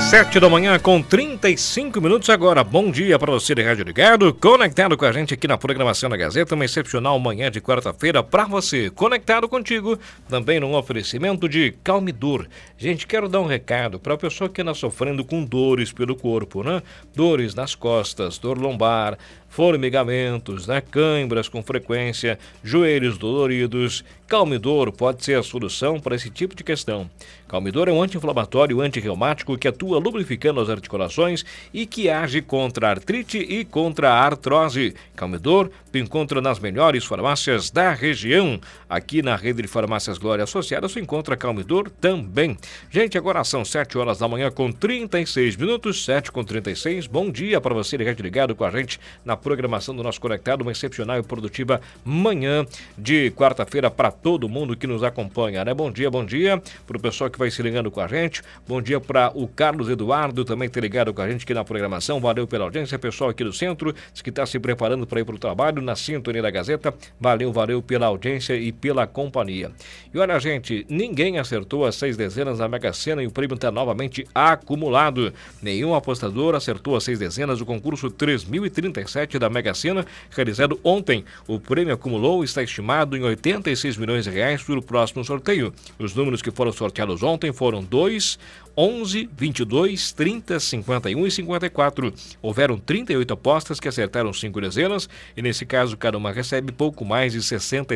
7 da manhã com 35 minutos agora. Bom dia para você de rádio ligado, conectado com a gente aqui na programação da Gazeta, uma excepcional manhã de quarta-feira para você, conectado contigo, também num oferecimento de Calmidor. Gente, quero dar um recado para a pessoa que anda sofrendo com dores pelo corpo, né? Dores nas costas, dor lombar, formigamentos, né? Câimbras com frequência, joelhos doloridos. Calmidor pode ser a solução para esse tipo de questão. Calmidor é um anti-inflamatório antirreumático que atua lubrificando as articulações e que age contra a artrite e contra a artrose. Calmidor tu encontra nas melhores farmácias da região. Aqui na rede de farmácias Glória Associada você encontra Calmidor também. Gente, agora são 7 horas da manhã com 36 minutos, 7h36. Bom dia para você ligado com a gente na programação do nosso Conectado, uma excepcional e produtiva manhã de quarta-feira para todo mundo que nos acompanha, né? Bom dia para o pessoal que vai se ligando com a gente. Bom dia para o Carlos Eduardo, também tá ligado com a gente aqui na programação. Valeu pela audiência, pessoal aqui do centro, que está se preparando para ir para o trabalho na sintonia da Gazeta. Valeu pela audiência e pela companhia. E olha, gente, ninguém acertou as 6 dezenas da Mega Sena e o prêmio está novamente acumulado. Nenhum apostador acertou as 6 dezenas do concurso 3037 da Mega Sena, realizado ontem. O prêmio acumulou está estimado em 86 milhões de reais para o próximo sorteio. Os números que foram sorteados ontem foram 2, 11, 22, 30, 51 e 54. Houveram 38 apostas que acertaram 5 dezenas e, nesse caso, cada uma recebe pouco mais de R$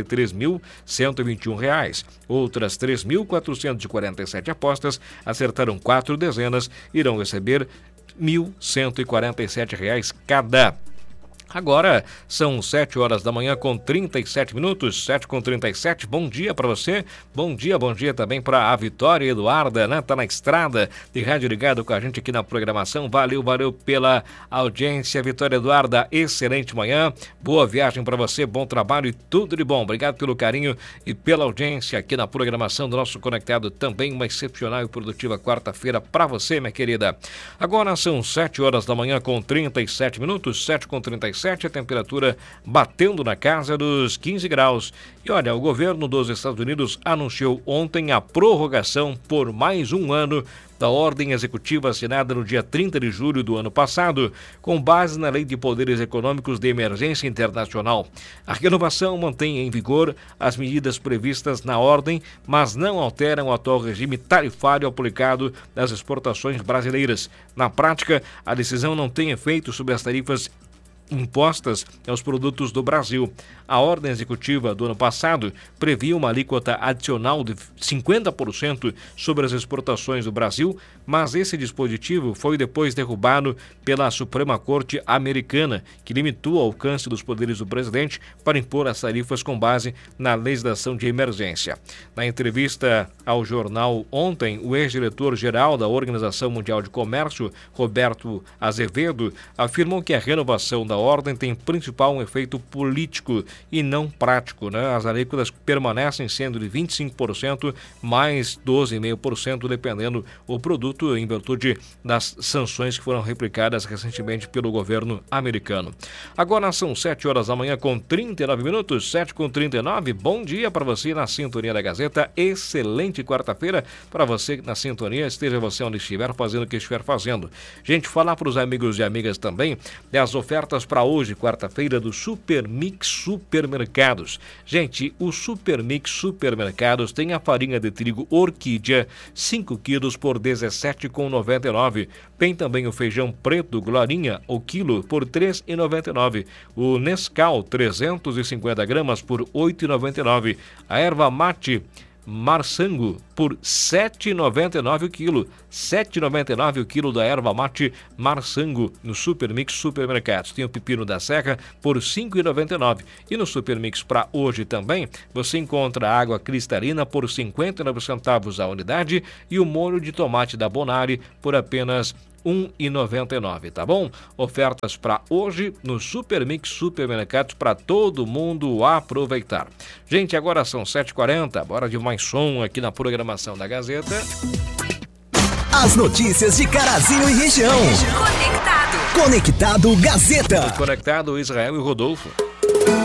63.121. Outras 3.447 apostas acertaram 4 dezenas e irão receber R$ 1.147 cada. Agora são 7 horas da manhã com 37 minutos, 7h37. Bom dia para você, bom dia também para a Vitória Eduarda, né? Tá na estrada de rádio ligado com a gente aqui na programação. Valeu pela audiência, Vitória Eduarda, excelente manhã, boa viagem para você, bom trabalho e tudo de bom. Obrigado pelo carinho e pela audiência aqui na programação do nosso Conectado, também uma excepcional e produtiva quarta-feira para você, minha querida. Agora são 7 horas da manhã com 37 minutos, 7h37. A temperatura batendo na casa dos 15 graus. E olha, o governo dos Estados Unidos anunciou ontem a prorrogação por mais um ano da ordem executiva assinada no dia 30 de julho do ano passado, com base na Lei de Poderes Econômicos de Emergência Internacional. A renovação mantém em vigor as medidas previstas na ordem, mas não alteram o atual regime tarifário aplicado nas exportações brasileiras. Na prática, a decisão não tem efeito sobre as tarifas impostas aos produtos do Brasil. A ordem executiva do ano passado previa uma alíquota adicional de 50% sobre as exportações do Brasil, mas esse dispositivo foi depois derrubado pela Suprema Corte Americana, que limitou o alcance dos poderes do presidente para impor as tarifas com base na legislação de emergência. Na entrevista ao jornal ontem, o ex-diretor-geral da Organização Mundial de Comércio, Roberto Azevedo, afirmou que a renovação da ordem tem principal um efeito político e não prático, né? As alíquotas permanecem sendo de 25% mais 12,5% dependendo o produto, em virtude das sanções que foram replicadas recentemente pelo governo americano. Agora são 7 horas da manhã com 39 minutos, 7h39. Bom dia para você na sintonia da Gazeta. Excelente quarta-feira para você na sintonia, esteja você onde estiver fazendo o que estiver fazendo. Gente, falar para os amigos e amigas também das ofertas para hoje, quarta-feira, do Super Mix Supermercados. Gente, o Super Mix Supermercados tem a farinha de trigo Orquídea, 5 quilos por R$ 17,99. Tem também o feijão preto Glorinha, o quilo, por R$ 3,99. O Nescau, 350 gramas, por R$ 8,99. A erva mate Marsango por R$ 7,99 o quilo. R$ 7,99 o quilo da erva mate Marsango no Super Mix Supermercados. Tem o pepino da serra por R$ 5,99. E no Super Mix para hoje também você encontra a água cristalina por 59 centavos a unidade e o molho de tomate da Bonari por apenas R$ 1,99, tá bom? Ofertas para hoje no Super Mix Supermercados para todo mundo aproveitar. Gente, agora são 7h40, bora de mais som aqui na programação da Gazeta. As notícias de Carazinho e região. Conectado Gazeta. Conectado Israel e Rodolfo.